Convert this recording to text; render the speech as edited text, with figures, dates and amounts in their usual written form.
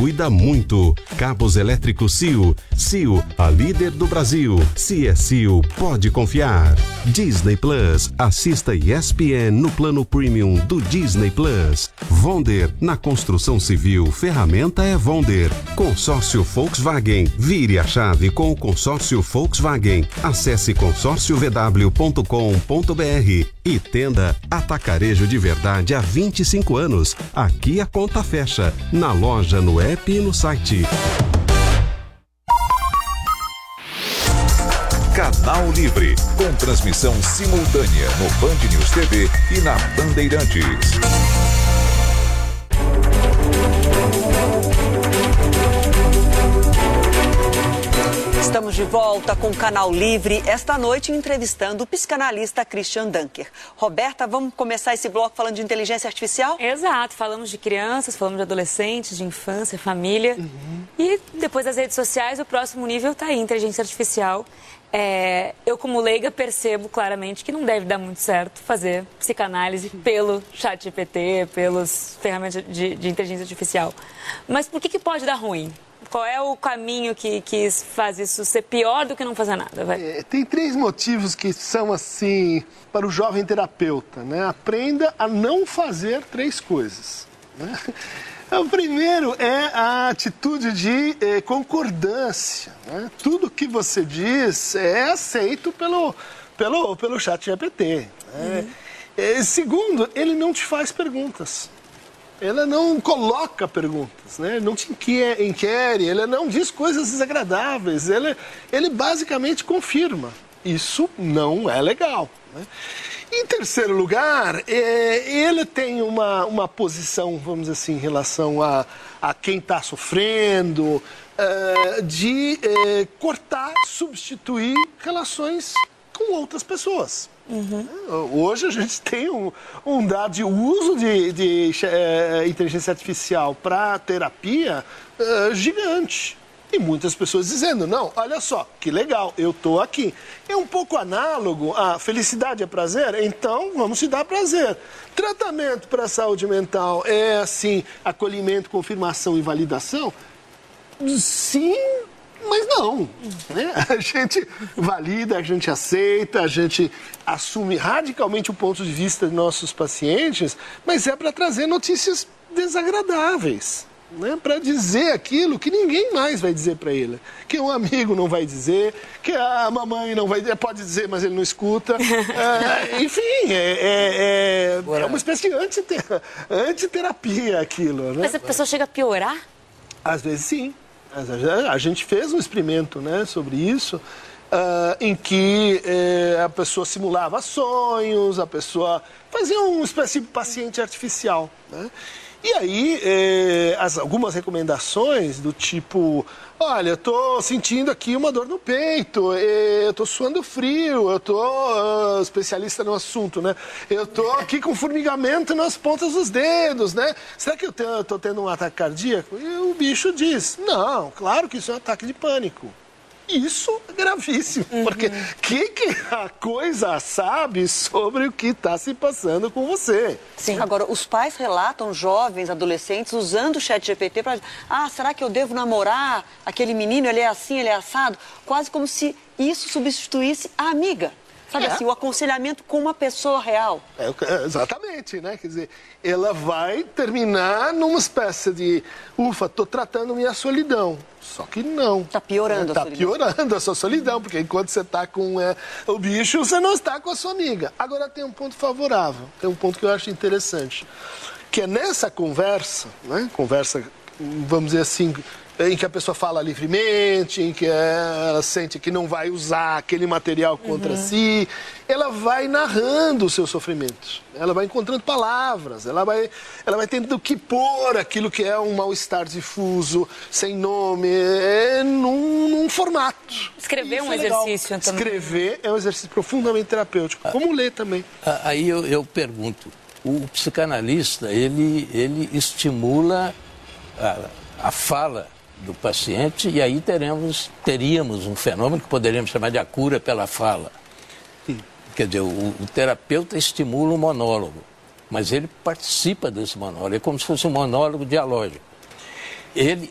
cuida muito. Cabos elétricos CIO. CIO, a líder do Brasil. Se é CIO, pode confiar. Disney Plus. Assista ESPN no plano premium do Disney Plus. Vonder. Na construção civil, ferramenta é Vonder. Consórcio Volkswagen. Vire a chave com o consórcio Volkswagen. Acesse consórciovw.com.br. E Tenda Atacarejo de Verdade há 25 anos. Aqui a conta fecha. Na loja, no app e no site. Canal Livre, com transmissão simultânea no Band News TV e na Bandeirantes. Estamos de volta com o Canal Livre, esta noite entrevistando o psicanalista Christian Dunker. Roberta, vamos começar esse bloco falando de inteligência artificial? Exato, falamos de crianças, falamos de adolescentes, de infância, família. E depois das redes sociais, o próximo nível está aí, inteligência artificial. Eu, como leiga, percebo claramente que não deve dar muito certo fazer psicanálise pelo ChatGPT, pelas ferramentas de inteligência artificial. Mas por que pode dar ruim? Qual é o caminho que faz isso ser pior do que não fazer nada? Tem 3 motivos que são assim para o jovem terapeuta, né? Aprenda a não fazer 3 coisas, né? O primeiro é a atitude de concordância, né? Tudo que você diz é aceito pelo ChatGPT, né? Segundo, ele não te faz perguntas. Ela não coloca perguntas, né? Ele não te inquere, ele não diz coisas desagradáveis, ele basicamente confirma. Isso não é legal, né? Em terceiro lugar, ele tem uma posição, vamos dizer assim, em relação a quem está sofrendo, de cortar, substituir relações com outras pessoas. Hoje a gente tem um dado de uso de inteligência artificial para terapia gigante. E muitas pessoas dizendo, não, olha só, que legal, eu estou aqui. É um pouco análogo a felicidade é prazer, então vamos te dar prazer. Tratamento para a saúde mental é, assim, acolhimento, confirmação e validação? Sim, mas não, né? A gente valida, a gente aceita, a gente assume radicalmente o ponto de vista de nossos pacientes, mas é para trazer notícias desagradáveis, né? Para dizer aquilo que ninguém mais vai dizer para ele, que um amigo não vai dizer, que a mamãe não vai dizer, pode dizer, mas ele não escuta. Enfim, é uma espécie de antiterapia aquilo, né? Mas a pessoa chega a piorar? Às vezes sim. A gente fez um experimento, né, sobre isso, em que a pessoa simulava sonhos, a pessoa fazia uma espécie de paciente artificial, né? E aí, algumas recomendações do tipo, olha, eu estou sentindo aqui uma dor no peito, eu estou suando frio, eu estou especialista no assunto, né? Eu estou aqui com formigamento nas pontas dos dedos, né? Será que eu estou tendo um ataque cardíaco? E o bicho diz, não, claro que isso é um ataque de pânico. Isso é gravíssimo, porque que a coisa sabe sobre o que está se passando com você? Sim. Agora, os pais relatam jovens, adolescentes, usando o ChatGPT para... será que eu devo namorar aquele menino? Ele é assim, ele é assado? Quase como se isso substituísse a amiga. Sabe assim, o aconselhamento com uma pessoa real. Exatamente, né? Quer dizer, ela vai terminar numa espécie de, estou tratando minha solidão. Só que não. Está piorando a solidão. Está piorando a sua solidão, porque enquanto você está com o bicho, você não está com a sua amiga. Agora tem um ponto favorável, tem um ponto que eu acho interessante, que é nessa conversa, né? Conversa, vamos dizer assim, em que a pessoa fala livremente, em que ela sente que não vai usar aquele material contra si, ela vai narrando os seus sofrimentos, ela vai encontrando palavras, ela vai tendo que pôr aquilo que é um mal-estar difuso, sem nome, num formato. Escrever é um exercício também. Escrever é um exercício profundamente terapêutico, como ler também. Aí eu pergunto, o psicanalista, ele estimula a fala do paciente, e aí teríamos um fenômeno que poderíamos chamar de a cura pela fala. Sim. Quer dizer, o terapeuta estimula o monólogo, mas ele participa desse monólogo, é como se fosse um monólogo dialógico.